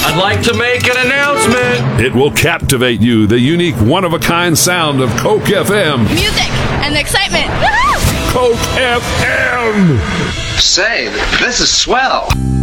I'd like to make an announcement. It will captivate you, the unique, one-of-a-kind sound of Coke FM. Music and excitement. Woo-hoo! Coke FM! Say, this is swell.